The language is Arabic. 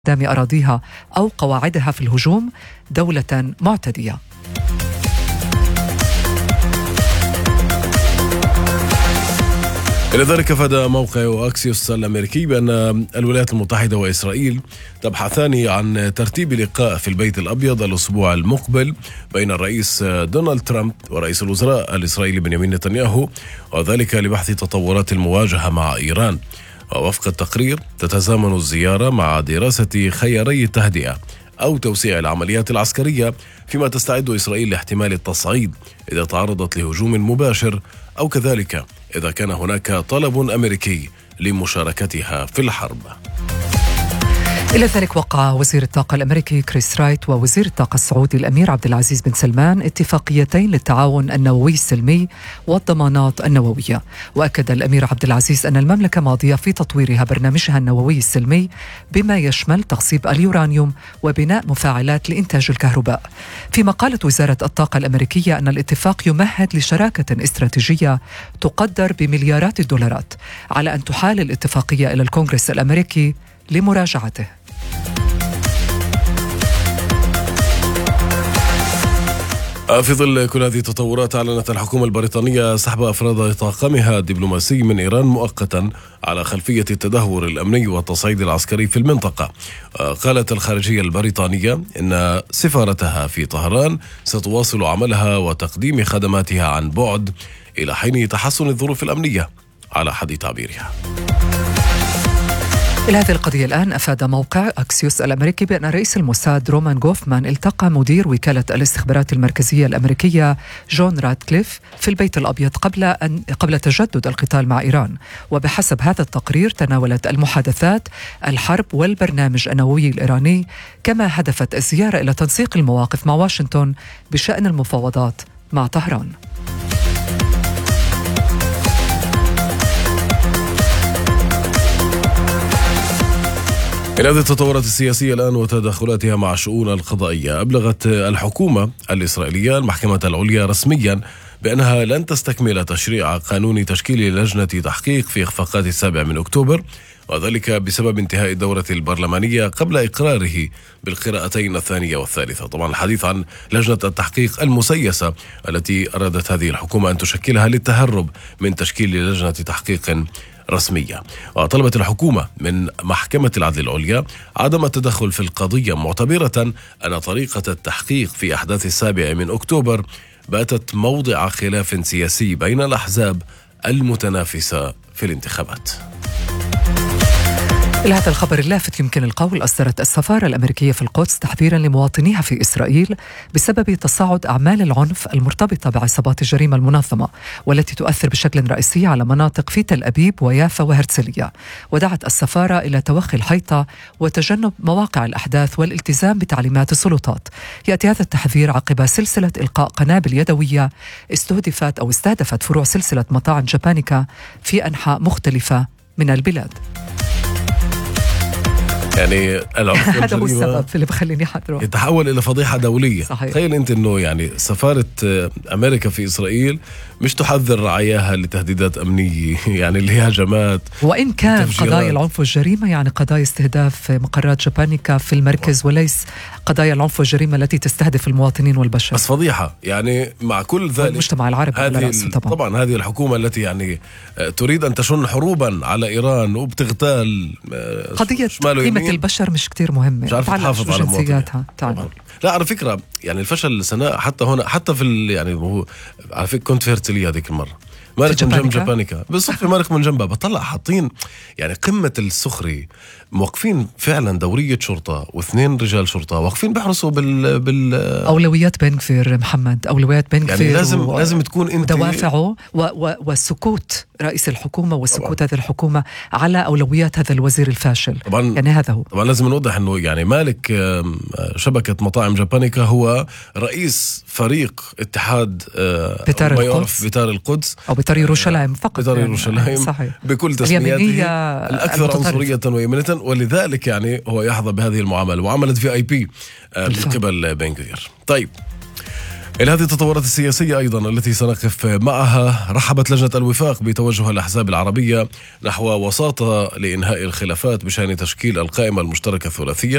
استخدام أراضيها أو قواعدها في الهجوم دولة معتدية. إلى ذلك أفاد موقع أكسيوس الأمريكي بأن الولايات المتحدة وإسرائيل تبحثان عن ترتيب لقاء في البيت الأبيض الأسبوع المقبل بين الرئيس دونالد ترامب ورئيس الوزراء الإسرائيلي بنيامين نتنياهو، وذلك لبحث تطورات المواجهة مع إيران. ووفق التقرير تتزامن الزيارة مع دراسة خياري التهدئة أو توسيع العمليات العسكرية، فيما تستعد إسرائيل لاحتمال التصعيد إذا تعرضت لهجوم مباشر، أو كذلك إذا كان هناك طلب أمريكي لمشاركتها في الحرب. إلى ذلك وقع وزير الطاقة الأمريكي كريس رايت ووزير الطاقة السعودي الأمير عبد العزيز بن سلمان اتفاقيتين للتعاون النووي السلمي والضمانات النووية. وأكد الأمير عبد العزيز أن المملكة ماضية في تطويرها برنامجها النووي السلمي، بما يشمل تخصيب اليورانيوم وبناء مفاعلات لإنتاج الكهرباء. فيما قالت وزارة الطاقة الأمريكية أن الاتفاق يمهد لشراكة استراتيجية تقدر بمليارات الدولارات، على أن تحال الاتفاقية إلى الكونغرس الأمريكي لمراجعته. في ظل كل هذه التطورات، أعلنت الحكومة البريطانية سحب أفراد طاقمها الدبلوماسي من إيران مؤقتا على خلفية التدهور الأمني والتصعيد العسكري في المنطقة. قالت الخارجية البريطانية إن سفارتها في طهران ستواصل عملها وتقديم خدماتها عن بعد إلى حين تحسن الظروف الأمنية على حد تعبيرها. إلى هذه القضية الآن أفاد موقع أكسيوس الأمريكي بأن رئيس الموساد رومان غوفمان التقى مدير وكالة الاستخبارات المركزية الأمريكية جون راتكليف في البيت الأبيض قبل تجدد القتال مع إيران. وبحسب هذا التقرير تناولت المحادثات الحرب والبرنامج النووي الإيراني، كما هدفت الزيارة إلى تنسيق المواقف مع واشنطن بشأن المفاوضات مع طهران. إلى هذه التطورات السياسية الآن وتدخلاتها مع الشؤون القضائية، أبلغت الحكومة الإسرائيلية المحكمة العليا رسميا بأنها لن تستكمل تشريع قانون تشكيل لجنة تحقيق في إخفاقات 7 أكتوبر، وذلك بسبب انتهاء الدورة البرلمانية قبل إقراره بالقراءتين الثانية والثالثة. طبعا الحديث عن لجنة التحقيق المسيسة التي أرادت هذه الحكومة أن تشكلها للتهرب من تشكيل لجنة تحقيق رسمية. وطلبت الحكومة من محكمة العدل العليا عدم التدخل في القضية، معتبرة أن طريقة التحقيق في أحداث 7 أكتوبر باتت موضع خلاف سياسي بين الأحزاب المتنافسة في الانتخابات. إلى هذا الخبر اللافت يمكن القول، أصدرت السفارة الأمريكية في القدس تحذيرا لمواطنيها في إسرائيل بسبب تصاعد أعمال العنف المرتبطة بعصابات الجريمة المنظمة، والتي تؤثر بشكل رئيسي على مناطق في تل أبيب ويافا وهرتسلية. ودعت السفارة إلى توخي الحيطة وتجنب مواقع الأحداث والالتزام بتعليمات السلطات. يأتي هذا التحذير عقب سلسلة إلقاء قنابل يدوية استهدفت فروع سلسلة مطاعم جابانيكا في أنحاء مختلفة من البلاد. يعني هذا هو السبب اللي بخليني حضره يتحول إلى فضيحة دولية. صحيح. تخيل أنت أنه يعني سفارة أمريكا في إسرائيل مش تحذر رعاياها لتهديدات أمنية، يعني الهجمات، وإن كان قضايا العنف والجريمة يعني قضايا استهداف مقرات جابانيكا في المركز، وليس قضايا العنف والجريمة التي تستهدف المواطنين والبشر. بس فضيحة يعني مع كل ذلك المجتمع العربي طبعا هذه الحكومة التي يعني تريد أن تشن حروبا على إيران وبتغتال قضية قيمة البشر مش كتير مهمة، مش عارف تحافظ على جنسياتها. لا على فكرة يعني الفشل سناء حتى هنا، حتى في يعني هو على فكرة كنت في هرتسلية هذيك المرة، مالك من جنب جابانيكا بالصدفة، مالك من جنبها بطلع حاطين يعني قمة السخري، موقفين فعلا دورية شرطة واثنين رجال شرطة واقفين بيحرسوا بال أولويات بن غفير محمد، أولويات بن غفير يعني لازم تكون انت دوافعه وسكوت رئيس الحكومة وسكوت هذه الحكومة على أولويات هذا الوزير الفاشل. طبعا يعني هذا هو. طبعا لازم نوضح انه يعني مالك شبكة مطاعم جابانيكا هو رئيس فريق اتحاد بتار القدس أو بتار يروشلايم فقط، بتار يروشلايم بكل تسمياته الأكثر عنصرية ويمنة، ولذلك يعني هو يحظى بهذه المعاملة، وعملت VIP من قبل بن غفير. طيب إلى هذه التطورات السياسية أيضا التي سنقف معها، رحبت لجنة الوفاق بتوجه الأحزاب العربية نحو وساطة لإنهاء الخلافات بشأن تشكيل القائمة المشتركة الثلاثية